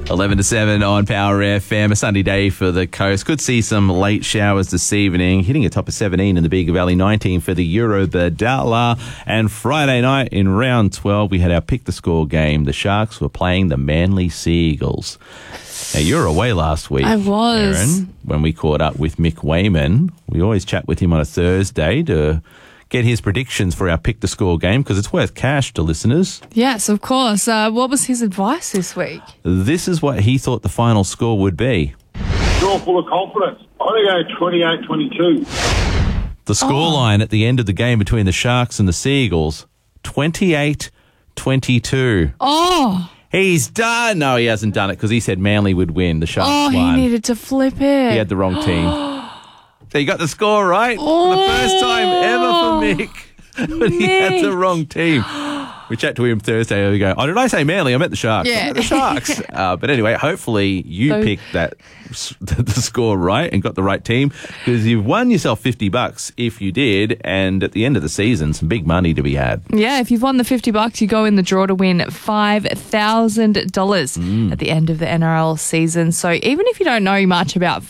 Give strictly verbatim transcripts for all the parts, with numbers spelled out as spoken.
eleven to seven on Power F M. A sunny day for the coast. Could see some late showers this evening. Hitting a top of seventeen in the Bega Valley, nineteen for the Eurobadala. And Friday night in round twelve, we had our Pick the Score game. The Sharks were playing the Manly Seagulls. Now, you were away last week. I was. Erin, when we caught up with Mick Wayman. We always chat with him on a Thursday to get his predictions for our Pick the Score game because it's worth cash to listeners. Yes, of course. Uh, what was his advice this week? This is what he thought the final score would be. You're full of confidence. I'm going to go twenty-eight twenty-two. The scoreline oh. at the end of the game between the Sharks and the Seagulls, twenty-eight twenty-two. Oh. He's done. No, he hasn't done it because he said Manly would win. The Sharks oh, won. He needed to flip it. He had the wrong team. So you got the score right oh, for the first time ever for Mick. But he had the wrong team. We chat to him Thursday. We go, oh, did I say Manly? I meant the Sharks. Yeah. I meant the Sharks. uh, but anyway, hopefully you so, picked that the score right and got the right team because you've won yourself fifty bucks if you did. And at the end of the season, some big money to be had. Yeah, if you've won the fifty bucks, you go in the draw to win five thousand dollars mm. at the end of the N R L season. So even if you don't know much about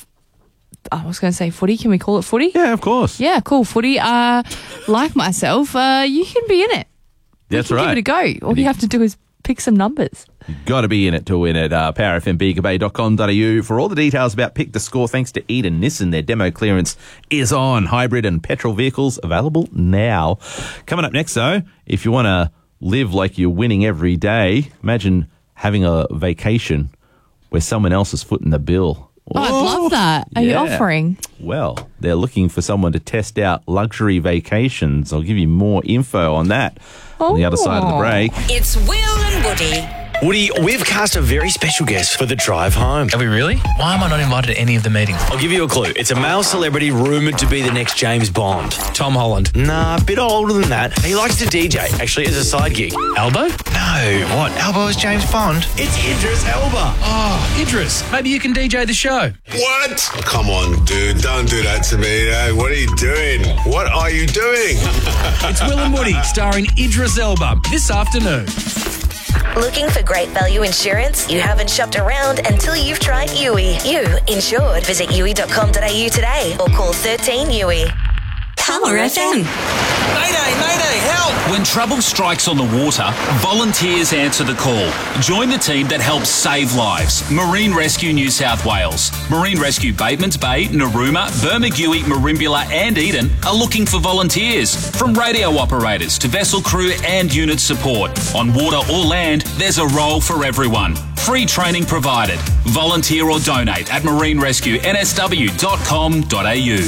I was going to say footy. Can we call it footy? Yeah, of course. Yeah, cool. Footy. Uh, like myself, uh, you can be in it. That's you can right. Give it a go. All you have to do is pick some numbers. You've got to be in it to win it. Uh, power f m bega bay dot com dot a u for all the details about Pick the Score. Thanks to Eden Nissan. Their demo clearance is on. Hybrid and petrol vehicles available now. Coming up next, though, if you want to live like you're winning every day, imagine having a vacation where someone else is footing the bill. Oh, I'd love that. Are yeah. you offering? Well, they're looking for someone to test out luxury vacations. I'll give you more info on that oh. on the other side of the break. It's Will and Woody. Woody, we've cast a very special guest for the drive home. Are we really? Why am I not invited to any of the meetings? I'll give you a clue. It's a male celebrity rumoured to be the next James Bond. Tom Holland. Nah, a bit older than that. He likes to D J, actually, as a side gig. Albo? No. What? Albo is James Bond? It's Idris Elba. Oh, Idris. Maybe you can D J the show. What? Come on, dude. Don't do that to me. Hey, what are you doing? What are you doing? It's Will and Woody, starring Idris Elba, this afternoon. Looking for great value insurance? You haven't shopped around until you've tried U I. You insured. Visit U I dot com dot a u today or call thirteen U I. Power F M. Mayday, mayday, help! When trouble strikes on the water, volunteers answer the call. Join the team that helps save lives. Marine Rescue New South Wales. Marine Rescue Batemans Bay, Narooma, Bermagui, Merimbula and Eden are looking for volunteers. From radio operators to vessel crew and unit support. On water or land, there's a role for everyone. Free training provided. Volunteer or donate at marine rescue n s w dot com dot a u.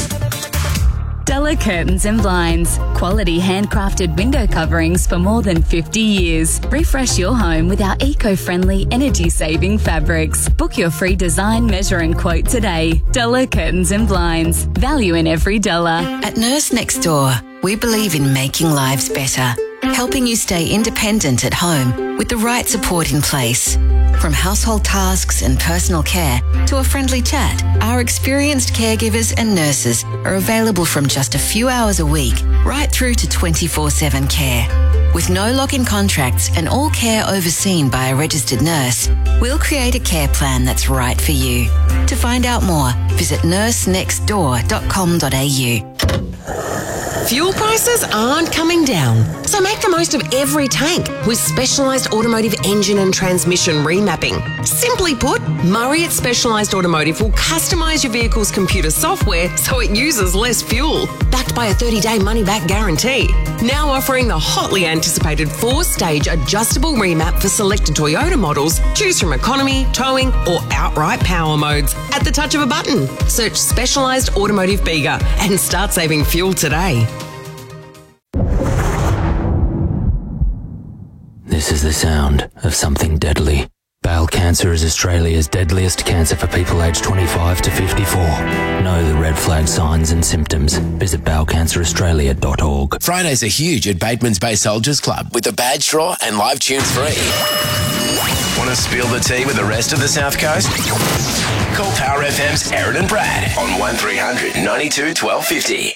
Della Curtains and Blinds. Quality handcrafted window coverings for more than fifty years. Refresh your home with our eco-friendly, energy-saving fabrics. Book your free design, measure and quote today. Della Curtains and Blinds. Value in every Della. At Nurse Next Door, we believe in making lives better. Helping you stay independent at home with the right support in place. From household tasks and personal care to a friendly chat, our experienced caregivers and nurses are available from just a few hours a week right through to twenty-four seven care. With no lock-in contracts and all care overseen by a registered nurse, we'll create a care plan that's right for you. To find out more, visit nurse next door dot com dot a u. Fuel prices aren't coming down, so make the most of every tank with specialised automotive engine and transmission remapping. Simply put, Murray at Specialised Automotive will customise your vehicle's computer software so it uses less fuel, backed by a thirty-day money-back guarantee. Now offering the hotly anticipated four-stage adjustable remap for selected Toyota models. Choose from economy, towing or outright power modes at the touch of a button. Search Specialised Automotive Bega and start saving fuel today. This is the sound of something deadly. Bowel cancer is Australia's deadliest cancer for people aged twenty-five to fifty-four. Know the red flag signs and symptoms. Visit bowel cancer australia dot org. Fridays are huge at Batemans Bay Soldiers Club with the badge draw and live tunes free. Want to spill the tea with the rest of the South Coast? Call Power F M's Aaron and Brad on one three hundred ninety-two twelve fifty.